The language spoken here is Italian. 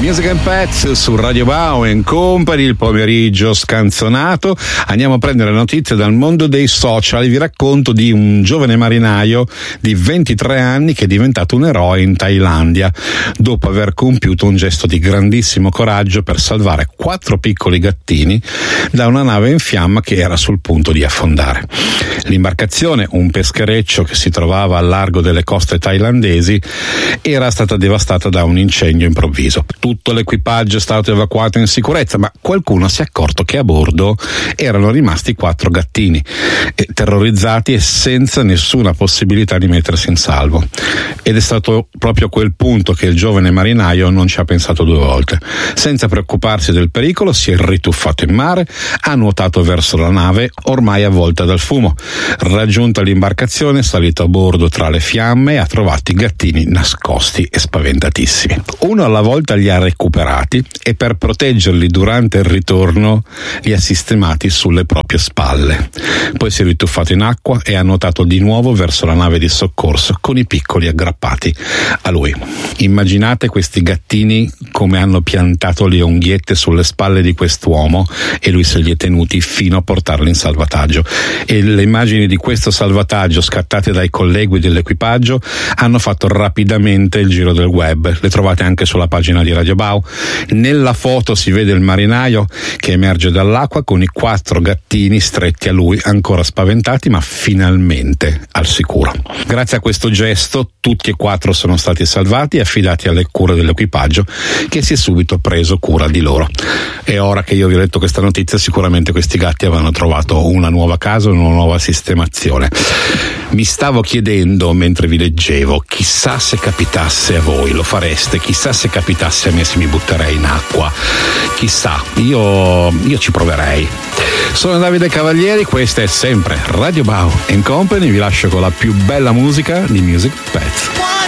Music and Pets su Radio Bao & Company, il pomeriggio scanzonato. Andiamo a prendere notizie dal mondo dei social. Vi racconto di un giovane marinaio di 23 anni che è diventato un eroe in Thailandia dopo aver compiuto un gesto di grandissimo coraggio per salvare 4 piccoli gattini da una nave in fiamma che era sul punto di affondare. L'imbarcazione, un peschereccio che si trovava al largo delle coste thailandesi, era stata devastata da un incendio improvviso. Tutto l'equipaggio è stato evacuato in sicurezza, ma qualcuno si è accorto che a bordo erano rimasti 4 gattini, terrorizzati e senza nessuna possibilità di mettersi in salvo. Ed è stato proprio a quel punto che il giovane marinaio non ci ha pensato 2 volte. Senza preoccuparsi del pericolo, si è rituffato in mare, ha nuotato verso la nave ormai avvolta dal fumo. Raggiunta l'imbarcazione, è salito a bordo tra le fiamme e ha trovato i gattini nascosti e spaventatissimi. Uno alla volta li ha recuperati e per proteggerli durante il ritorno li ha sistemati sulle proprie spalle. Poi si è rituffato in acqua e ha nuotato di nuovo verso la nave di soccorso con i piccoli aggrappati a lui. Immaginate questi gattini come hanno piantato le unghiette sulle spalle di quest'uomo e lui se li è tenuti fino a portarli in salvataggio. E le immagini di questo salvataggio scattate dai colleghi dell'equipaggio hanno fatto rapidamente il giro del web. Le trovate anche sulla pagina di Radio Bao. Nella foto si vede il marinaio che emerge dall'acqua con i 4 gattini stretti a lui, ancora spaventati ma finalmente al sicuro. Grazie a questo gesto tutti e 4 sono stati salvati e affidati alle cure dell'equipaggio, che si è subito preso cura di loro. E ora che io vi ho letto questa notizia, sicuramente questi gatti avranno trovato una nuova casa, una nuova sistemazione. Mi stavo chiedendo mentre vi leggevo, chissà se capitasse a voi, lo fareste? Chissà se capitasse a me, se mi butterei in acqua? Chissà, io ci proverei. Sono Davide Cavalieri, questa è sempre Radio Bao & Company, vi lascio con la più bella musica di Music Pets.